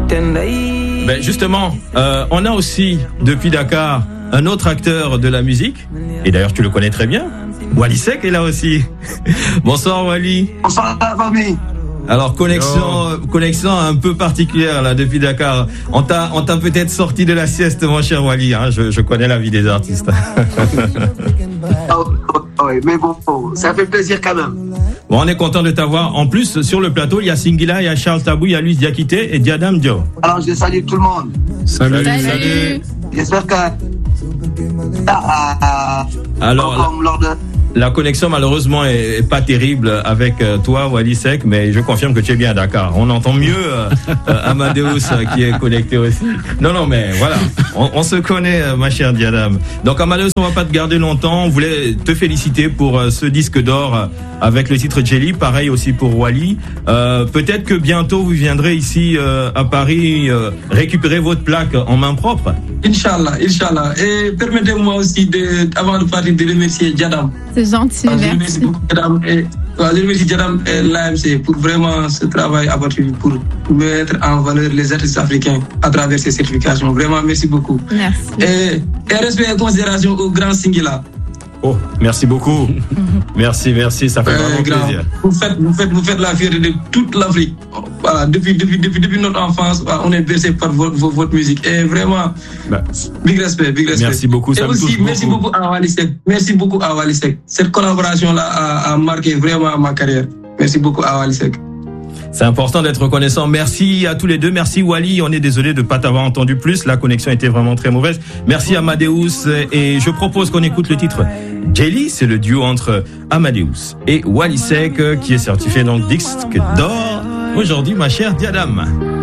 Ben justement, on a aussi, depuis Dakar, un autre acteur de la musique, et d'ailleurs tu le connais très bien, Wally Seck est là aussi. Bonsoir Wally. Bonsoir la famille. Alors connexion un peu particulière là depuis Dakar. On t'a peut-être sorti de la sieste mon cher Wally, hein, je connais la vie des artistes. Oui, mais bon, ça fait plaisir quand même. Bon, on est content de t'avoir. En plus, sur le plateau, il y a Singila, il y a Charles Tabou, il y a Luis Diakité et Diadam Dio. Alors, je salue tout le monde. Salut. J'espère que... Alors, la connexion, malheureusement, est pas terrible avec toi, Wally Seck, mais je confirme que tu es bien à Dakar. On entend mieux Amadeus qui est connecté aussi. Non, mais voilà, on se connaît, ma chère Diadam. Donc, Amadeus, on va pas te garder longtemps. On voulait te féliciter pour ce disque d'or avec le titre Jelly. Pareil aussi pour Wally. Peut-être que bientôt, vous viendrez ici à Paris récupérer votre plaque en main propre. Inch'Allah. Et permettez-moi aussi, avant de partir, de remercier Diadam. C'est gentil, merci. Je remercie beaucoup Diadam et l'AMC pour vraiment ce travail abattu pour mettre en valeur les artistes africains à travers ces certifications. Vraiment, merci beaucoup. Merci. Et respect et considération au grand Singila. Oh, merci beaucoup. Merci, ça fait vraiment plaisir. Vous faites la fierté de toute l'Afrique. Voilà, depuis notre enfance, on est bercé par votre musique. Et vraiment, big respect. Merci beaucoup, ça et me aussi, touche merci beaucoup. beaucoup à Wally Seck. Cette collaboration-là a marqué vraiment ma carrière. Merci beaucoup à Wally Seck. C'est important d'être reconnaissant. Merci à tous les deux. Merci Wally. On est désolé de ne pas t'avoir entendu plus. La connexion était vraiment très mauvaise. Merci Amadeus. Et je propose qu'on écoute le titre Jelly. C'est le duo entre Amadeus et Wally Seck qui est certifié donc disque d'or. Aujourd'hui, ma chère Diadam.